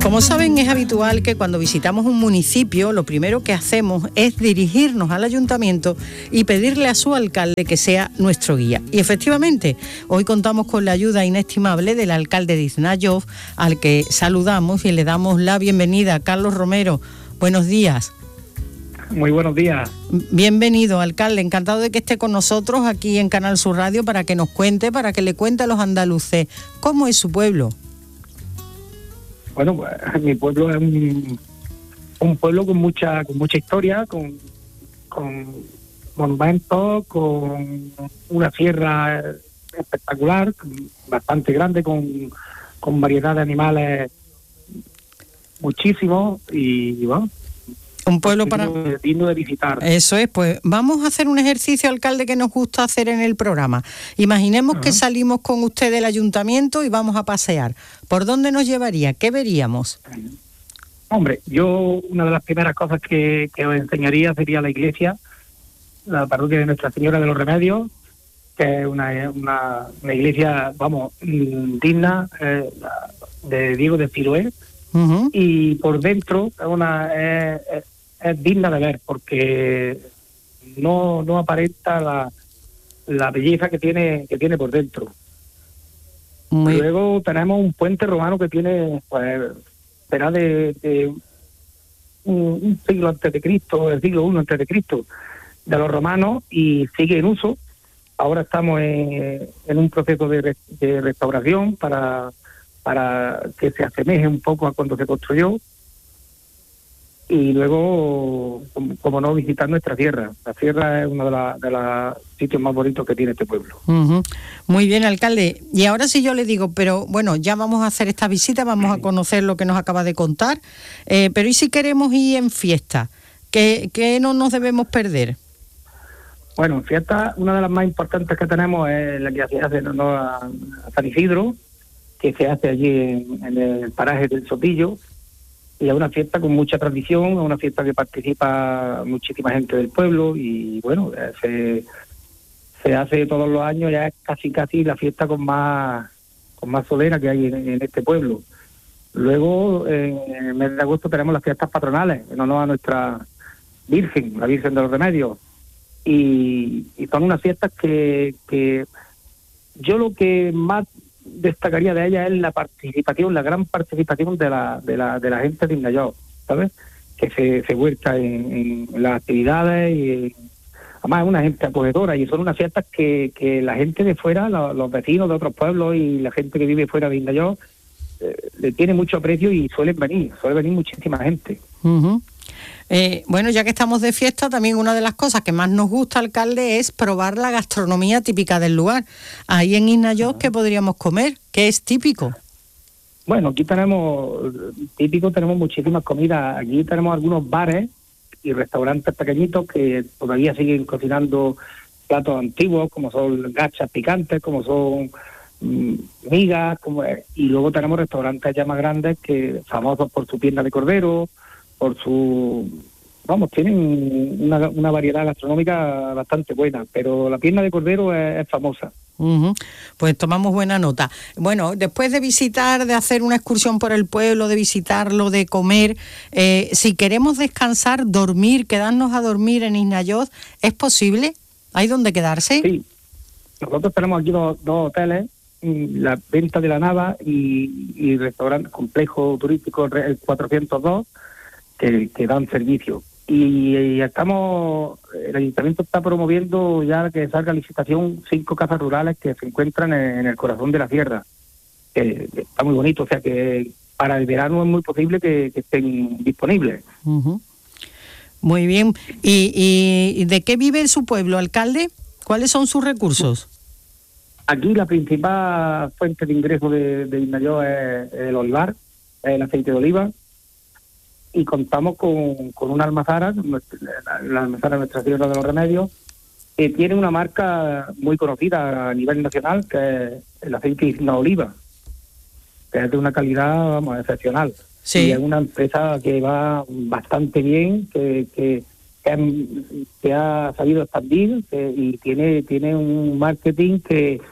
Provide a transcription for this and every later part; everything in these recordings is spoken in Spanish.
Como saben, es habitual que cuando visitamos un municipio, lo primero que hacemos es dirigirnos al ayuntamiento y pedirle a su alcalde que sea nuestro guía. Y efectivamente, hoy contamos con la ayuda inestimable del alcalde de Iznayov, al que saludamos y le damos la bienvenida. Carlos Romero, buenos días. Muy buenos días. Bienvenido, alcalde. Encantado de que esté con nosotros aquí en Canal Sur Radio para que nos cuente, para que le cuente a los andaluces cómo es su pueblo. Bueno, pues, mi pueblo es un pueblo con mucha historia, con monumentos, con una sierra espectacular, bastante grande, con variedad de animales muchísimos y bueno, un pueblo digno de visitar. Eso es, pues vamos a hacer un ejercicio, alcalde, que nos gusta hacer en el programa. Imaginemos que salimos con usted del ayuntamiento y vamos a pasear. ¿Por dónde nos llevaría? ¿Qué veríamos? Hombre, yo una de las primeras cosas que os enseñaría sería la iglesia, la parroquia de Nuestra Señora de los Remedios, que es una iglesia, vamos, digna, de Diego de Siloé. Y por dentro es digna de ver porque no aparenta la belleza que tiene por dentro. Luego tenemos un puente romano que tiene, pues, será de un siglo antes de Cristo, el siglo I antes de Cristo, de los romanos, y sigue en uso. Ahora estamos en un proceso de restauración para que se asemeje un poco a cuando se construyó, y luego, como no, visitar nuestra sierra. La sierra es uno de los sitios más bonitos que tiene este pueblo. Muy bien, alcalde. Y ahora sí yo le digo, pero bueno, ya vamos a hacer esta visita, vamos a conocer lo que nos acaba de contar, pero ¿y si queremos ir en fiesta? ¿Qué no nos debemos perder? Bueno, en fiesta, una de las más importantes que tenemos es la que se hace en honor a San Isidro, que se hace allí en el paraje del Sotillo, y es una fiesta con mucha tradición, es una fiesta que participa muchísima gente del pueblo, y bueno, se hace todos los años, ya es casi la fiesta con más solera que hay en este pueblo. Luego, en el mes de agosto tenemos las fiestas patronales, en honor a nuestra Virgen, la Virgen de los Remedios, y son unas fiestas que yo lo que más destacaría de ella es la participación, la gran participación de la gente de Iznayov, ¿sabes? Que se vuelca en las actividades, y además es una gente acogedora, y son unas fiestas que la gente de fuera, los vecinos de otros pueblos y la gente que vive fuera de Iznayov le tiene mucho aprecio, y suele venir muchísima gente. Bueno, ya que estamos de fiesta, también una de las cosas que más nos gusta, alcalde, es probar la gastronomía típica del lugar. Ahí en Iznayov, ¿qué podríamos comer? ¿Qué es típico? Bueno, aquí tenemos muchísimas comidas. Aquí tenemos algunos bares y restaurantes pequeñitos que todavía siguen cocinando platos antiguos, como son gachas picantes, como son migas, y luego tenemos restaurantes ya más grandes, que famosos por su pierna de cordero, tienen una variedad gastronómica bastante buena, pero la pierna de cordero es famosa. Pues tomamos buena nota. Bueno, después de visitar, de hacer una excursión por el pueblo, de visitarlo, de comer, si queremos descansar, dormir, quedarnos a dormir en Iznayov, ¿es posible? ¿Hay donde quedarse? Sí, nosotros tenemos aquí dos hoteles, la Venta de la Nava y restaurante complejo turístico el 402, que dan servicio. Y el ayuntamiento está promoviendo ya que salga a licitación 5 casas rurales que se encuentran en el corazón de la sierra, que está muy bonito, o sea que para el verano es muy posible que estén disponibles. Muy bien. ¿Y de qué vive su pueblo, alcalde? ¿Cuáles son sus recursos? Aquí la principal fuente de ingreso de Iznayov es el olivar, el aceite de oliva, y contamos con una almazara, la almazara Nuestra Señora de los Remedios, que tiene una marca muy conocida a nivel nacional, que es el aceite Igna Oliva, que es de una calidad, excepcional. Sí. Y es una empresa que va bastante bien, que ha sabido expandir, y tiene un marketing que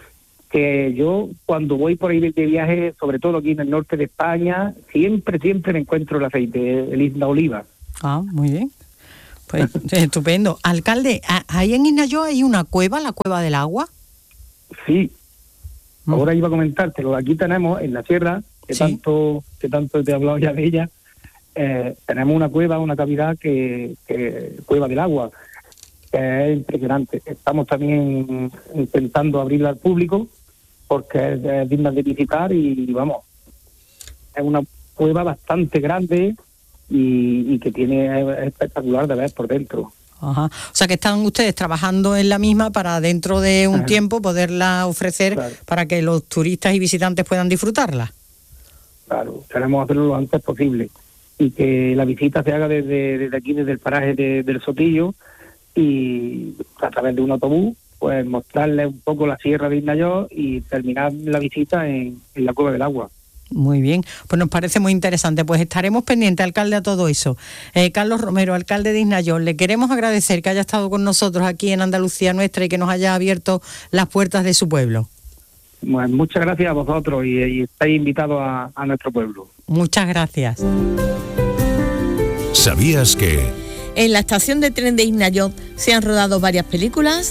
que yo cuando voy por ahí de viaje, sobre todo aquí en el norte de España, siempre me encuentro el aceite, el Isla Oliva. Ah, muy bien. Pues estupendo. Alcalde, ahí en Isnayoz hay una cueva, la Cueva del Agua. Sí. Ahora iba a comentártelo. Aquí tenemos en la sierra, que tanto te he hablado ya de ella, tenemos una cueva, una cavidad que Cueva del Agua, que es impresionante. Estamos también intentando abrirla al público porque es digna de visitar y vamos, es una cueva bastante grande y que es espectacular de ver por dentro. Ajá. O sea que están ustedes trabajando en la misma para dentro de un tiempo poderla ofrecer para que los turistas y visitantes puedan disfrutarla. Claro, queremos hacerlo lo antes posible y que la visita se haga desde aquí, desde el paraje del Sotillo, y a través de un autobús, pues mostrarles un poco la sierra de Isnayoz y terminar la visita en la Cueva del Agua. Muy bien, pues nos parece muy interesante. Pues estaremos pendientes, alcalde, a todo eso. Carlos Romero, alcalde de Isnayoz, le queremos agradecer que haya estado con nosotros aquí en Andalucía Nuestra y que nos haya abierto las puertas de su pueblo. Pues muchas gracias a vosotros y estáis invitados a nuestro pueblo. Muchas gracias. ¿Sabías que en la estación de tren de Isnayoz se han rodado varias películas?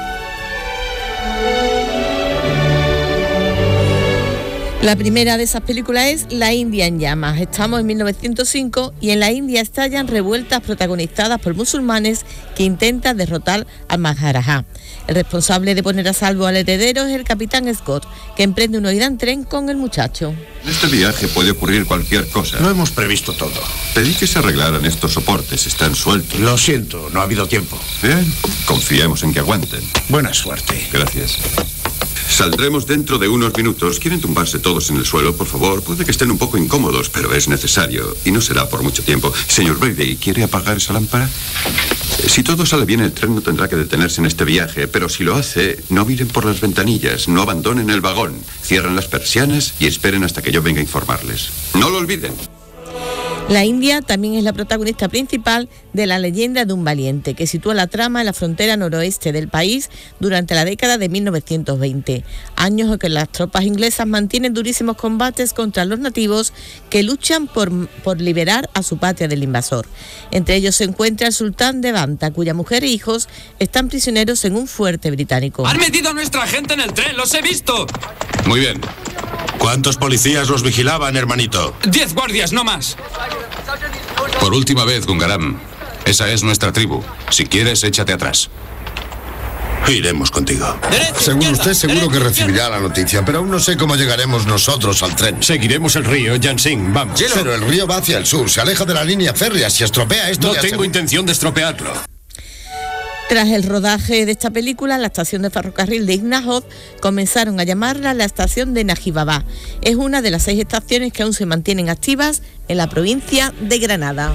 La primera de esas películas es La India en llamas. Estamos en 1905 y en la India estallan revueltas protagonizadas por musulmanes que intentan derrotar al Maharaja. El responsable de poner a salvo al heredero es el capitán Scott, que emprende una huida en tren con el muchacho. En este viaje puede ocurrir cualquier cosa. No hemos previsto todo. Pedí que se arreglaran estos soportes, están sueltos. Lo siento, no ha habido tiempo. Bien, confiemos en que aguanten. Buena suerte. Gracias. Saldremos dentro de unos minutos. ¿Quieren tumbarse todos en el suelo, por favor? Puede que estén un poco incómodos, pero es necesario. Y no será por mucho tiempo. Señor Brady, ¿quiere apagar esa lámpara? Si todo sale bien, el tren no tendrá que detenerse en este viaje. Pero si lo hace, no miren por las ventanillas, no abandonen el vagón. Cierren las persianas y esperen hasta que yo venga a informarles. ¡No lo olviden! La India también es la protagonista principal de La leyenda de un valiente, que sitúa la trama en la frontera noroeste del país durante la década de 1920, años en que las tropas inglesas mantienen durísimos combates contra los nativos que luchan por liberar a su patria del invasor. Entre ellos se encuentra el sultán de Banta, cuya mujer e hijos están prisioneros en un fuerte británico. ¡Han metido a nuestra gente en el tren! ¡Los he visto! Muy bien. ¿Cuántos policías los vigilaban, hermanito? 10 guardias, no más. Por última vez, Gungaram. Esa es nuestra tribu. Si quieres, échate atrás. Iremos contigo. Según usted, seguro que recibirá la noticia, pero aún no sé cómo llegaremos nosotros al tren. Seguiremos el río, Yansing, vamos. Pero el río va hacia el sur, se aleja de la línea férrea. Si estropea esto... No tengo intención de estropearlo. Tras el rodaje de esta película, la estación de ferrocarril de Isnayoz comenzaron a llamarla la estación de Najibabad. Es una de las 6 estaciones que aún se mantienen activas en la provincia de Granada.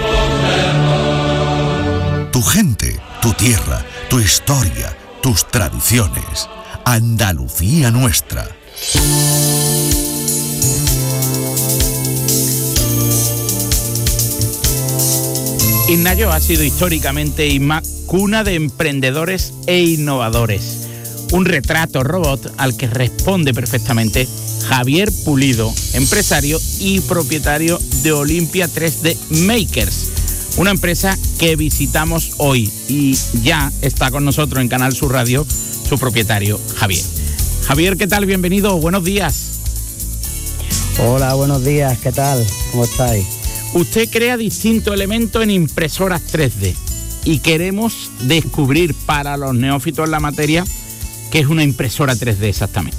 Tu gente, tu tierra, tu historia, tus tradiciones. Andalucía Nuestra. Isnayoz ha sido históricamente cuna de emprendedores e innovadores. Un retrato robot al que responde perfectamente Javier Pulido, empresario y propietario de Olympia 3D Makers, una empresa que visitamos hoy y ya está con nosotros en Canal Sur Radio su propietario Javier. Javier, ¿qué tal? Bienvenido, buenos días. Hola, buenos días, ¿qué tal? ¿Cómo estáis? Usted crea distintos elementos en impresoras 3D y queremos descubrir para los neófitos en la materia qué es una impresora 3D exactamente.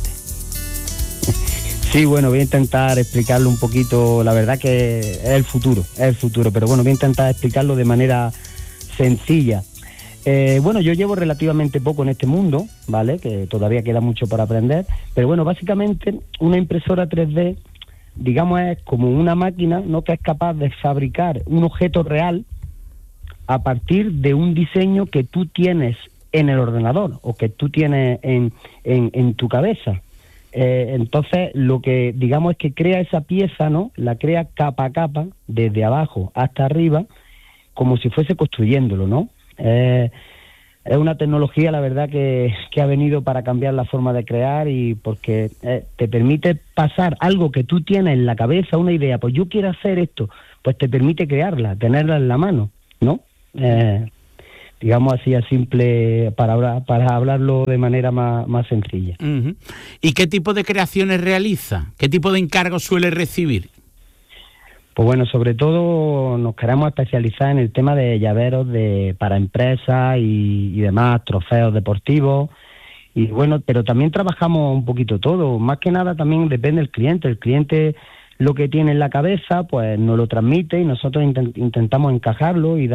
Sí, bueno, voy a intentar explicarlo un poquito. La verdad que es el futuro, pero bueno, voy a intentar explicarlo de manera sencilla. Bueno, yo llevo relativamente poco en este mundo, ¿vale? Que todavía queda mucho para aprender, pero bueno, básicamente una impresora 3D, digamos, es como una máquina, ¿no?, que es capaz de fabricar un objeto real a partir de un diseño que tú tienes en el ordenador o que tú tienes en tu cabeza. Entonces, lo que digamos es que crea esa pieza, ¿no?, la crea capa a capa, desde abajo hasta arriba, como si fuese construyéndolo, ¿no? es una tecnología, la verdad, que ha venido para cambiar la forma de crear, y porque te permite pasar algo que tú tienes en la cabeza, una idea, pues yo quiero hacer esto, pues te permite crearla, tenerla en la mano, ¿no? Digamos así, a simple, para hablarlo de manera más sencilla. Uh-huh. ¿Y qué tipo de creaciones realiza? ¿Qué tipo de encargos suele recibir? Pues bueno, sobre todo nos queremos especializar en el tema de llaveros para empresas y demás, trofeos deportivos, y bueno, pero también trabajamos un poquito todo. Más que nada también depende del cliente. El cliente lo que tiene en la cabeza, pues nos lo transmite, y nosotros intentamos encajarlo y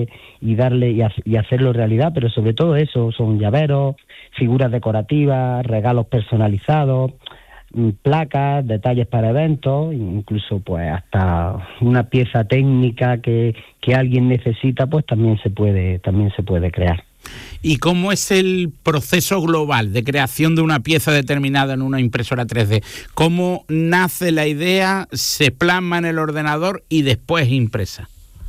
hacerlo realidad. Pero sobre todo eso, son llaveros, figuras decorativas, regalos personalizados, placas, detalles para eventos, incluso pues hasta una pieza técnica que alguien necesita, pues también se puede crear. ¿Y cómo es el proceso global de creación de una pieza determinada en una impresora 3D? ¿Cómo nace la idea, se plasma en el ordenador y después impresa?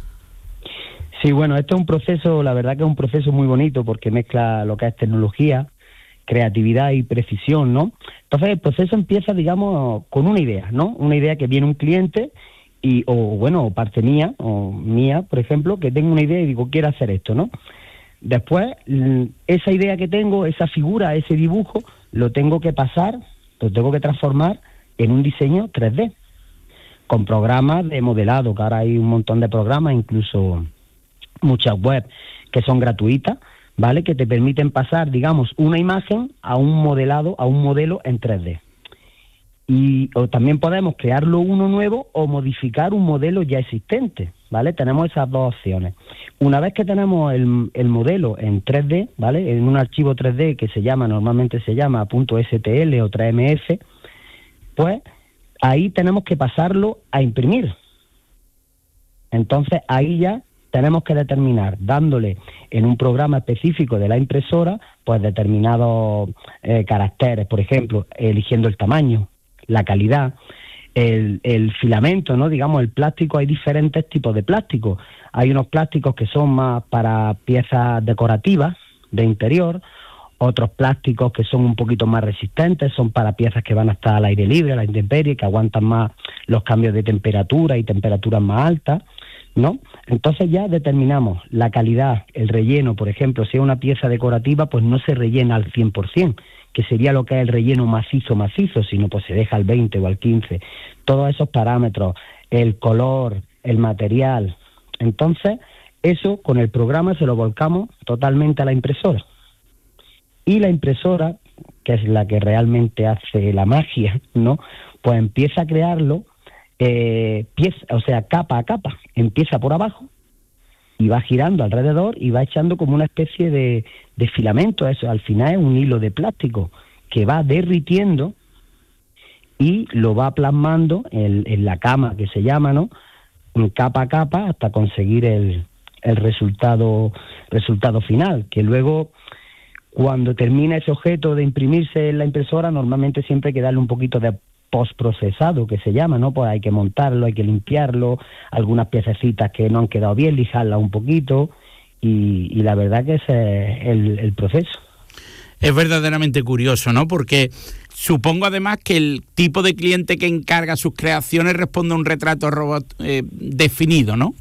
Sí, bueno, esto es un proceso, la verdad que es un proceso muy bonito, porque mezcla lo que es tecnología, creatividad y precisión, ¿no? Entonces el proceso empieza, digamos, con una idea, ¿no? Una idea que viene un cliente o parte mía, por ejemplo, que tengo una idea y digo, quiero hacer esto, ¿no? Después, esa idea que tengo, esa figura, ese dibujo, lo tengo que transformar en un diseño 3D, con programas de modelado, que ahora hay un montón de programas, incluso muchas webs que son gratuitas, ¿vale? Que te permiten pasar, digamos, una imagen a un modelo en 3D. O también podemos crearlo uno nuevo o modificar un modelo ya existente, ¿vale? Tenemos esas dos opciones. Una vez que tenemos el modelo en 3D, ¿vale? En un archivo 3D que normalmente se llama .stl o 3ms, pues ahí tenemos que pasarlo a imprimir. Entonces ahí ya tenemos que determinar, dándole en un programa específico de la impresora, pues determinados caracteres, por ejemplo, eligiendo el tamaño, la calidad, el filamento, ¿no? Digamos, el plástico, hay diferentes tipos de plástico. Hay unos plásticos que son más para piezas decorativas de interior, otros plásticos que son un poquito más resistentes, son para piezas que van a estar al aire libre, a la intemperie, que aguantan más los cambios de temperatura y temperaturas más altas, ¿no? Entonces ya determinamos la calidad, el relleno. Por ejemplo, si es una pieza decorativa, pues no se rellena al 100%, que sería lo que es el relleno macizo, sino pues se deja al 20 o al 15. Todos esos parámetros, el color, el material. Entonces, eso con el programa se lo volcamos totalmente a la impresora. Y la impresora, que es la que realmente hace la magia, ¿no? Pues empieza a crearlo capa a capa. Empieza por abajo y va girando alrededor y va echando como una especie de filamento. Eso al final es un hilo de plástico que va derritiendo y lo va plasmando en la cama, que se llama, ¿no? Capa a capa, hasta conseguir el resultado final, que luego, cuando termina ese objeto de imprimirse en la impresora, normalmente siempre hay que darle un poquito de postprocesado, que se llama, ¿no? Pues hay que montarlo, hay que limpiarlo, algunas piececitas que no han quedado bien, lijarlas un poquito, y la verdad que ese es el proceso. Es verdaderamente curioso, ¿no? Porque supongo además que el tipo de cliente que encarga sus creaciones responde a un retrato robot definido, ¿no?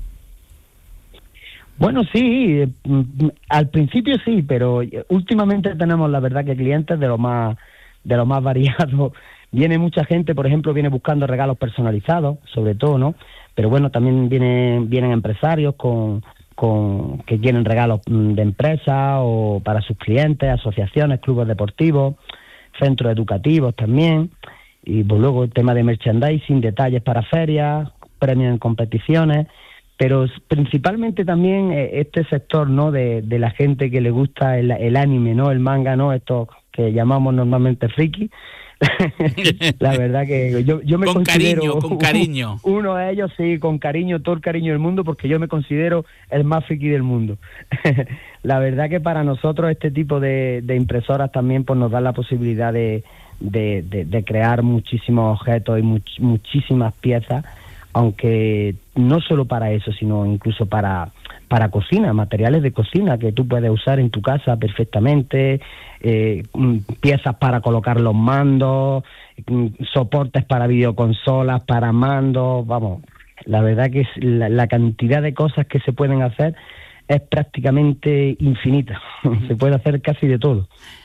Bueno, sí, al principio sí, pero últimamente tenemos, la verdad, que clientes de lo más variados. Viene mucha gente, por ejemplo, viene buscando regalos personalizados, sobre todo, ¿no? Pero bueno, también vienen empresarios que quieren regalos de empresa o para sus clientes, asociaciones, clubes deportivos, centros educativos también. Y pues luego el tema de merchandising, detalles para ferias, premios en competiciones. Pero principalmente también este sector, ¿no? De la gente que le gusta el anime, ¿no? El manga, ¿no? Estos que llamamos normalmente friki. La verdad que yo me considero con cariño uno de ellos, sí, con cariño, todo el cariño del mundo, porque yo me considero el más friki del mundo. La verdad que para nosotros este tipo de impresoras también pues nos da la posibilidad de crear muchísimos objetos y muchísimas piezas, aunque no solo para eso, sino incluso para para cocina, materiales de cocina que tú puedes usar en tu casa perfectamente, piezas para colocar los mandos, soportes para videoconsolas, para mandos, vamos, la verdad que la cantidad de cosas que se pueden hacer es prácticamente infinita, se puede hacer casi de todo.